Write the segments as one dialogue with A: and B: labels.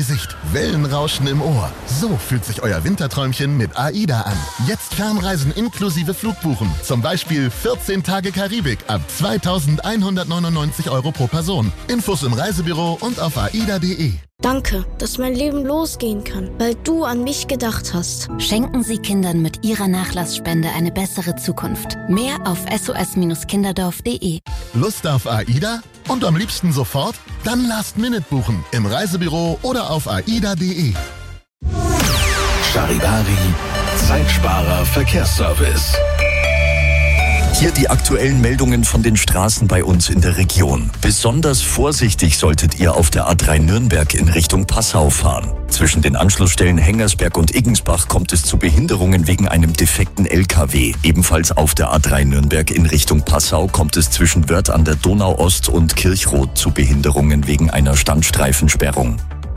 A: Gesicht, Wellenrauschen im Ohr. So fühlt sich euer Winterträumchen mit AIDA an. Jetzt Fernreisen inklusive Flugbuchen. Zum Beispiel 14 Tage Karibik ab 2.199 € pro Person. Infos im Reisebüro und auf aida.de.
B: Danke, dass mein Leben losgehen kann, weil du an mich gedacht hast.
C: Schenken Sie Kindern mit Ihrer Nachlassspende eine bessere Zukunft. Mehr auf sos-kinderdorf.de.
A: Lust auf AIDA? Und am liebsten sofort? Dann Last Minute buchen im Reisebüro oder auf aida.de.
D: Charivari, Zeitsparer Verkehrsservice. Hier die aktuellen Meldungen von den Straßen bei uns in der Region. Besonders vorsichtig solltet ihr auf der A3 Nürnberg in Richtung Passau fahren. Zwischen den Anschlussstellen Hengersberg und Iggensbach kommt es zu Behinderungen wegen einem defekten LKW. Ebenfalls auf der A3 Nürnberg in Richtung Passau kommt es zwischen Wörth an der Donau-Ost und Kirchroth zu Behinderungen wegen einer Standstreifensperrung.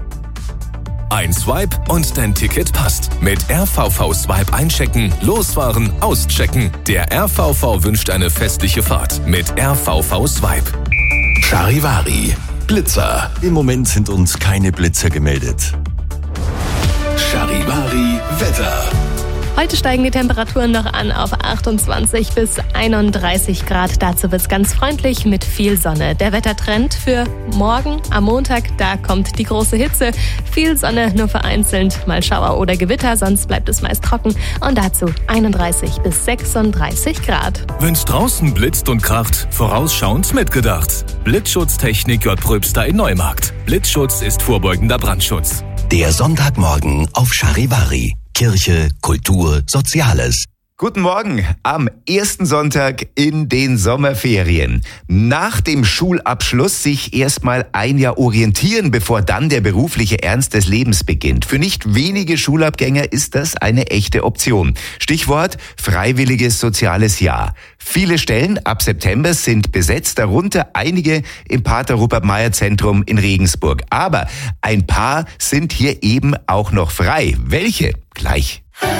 E: Ein Swipe und dein Ticket passt. Mit RVV Swipe einchecken, losfahren, auschecken. Der RVV wünscht eine festliche Fahrt mit RVV Swipe. Charivari, Blitzer.
D: Im Moment sind uns keine Blitzer gemeldet.
E: Charivari, Wetter.
F: Heute steigen die Temperaturen noch an auf 28 bis 31 Grad. Dazu wird's ganz freundlich mit viel Sonne. Der Wettertrend für morgen am Montag, da kommt die große Hitze. Viel Sonne, nur vereinzelt mal Schauer oder Gewitter, sonst bleibt es meist trocken. Und dazu 31 bis 36 Grad.
E: Wenn's draußen blitzt und kracht, vorausschauend mitgedacht. Blitzschutztechnik J. Pröbster in Neumarkt. Blitzschutz ist vorbeugender Brandschutz.
D: Der Sonntagmorgen auf Charivari. Kirche, Kultur, Soziales.
G: Guten Morgen am ersten Sonntag in den Sommerferien. Nach dem Schulabschluss sich erstmal ein Jahr orientieren, bevor dann der berufliche Ernst des Lebens beginnt. Für nicht wenige Schulabgänger ist das eine echte Option. Stichwort freiwilliges soziales Jahr. Viele Stellen ab September sind besetzt, darunter einige im Pater Rupert-Meyer-Zentrum in Regensburg. Aber ein paar sind hier eben auch noch frei. Welche? Gleich.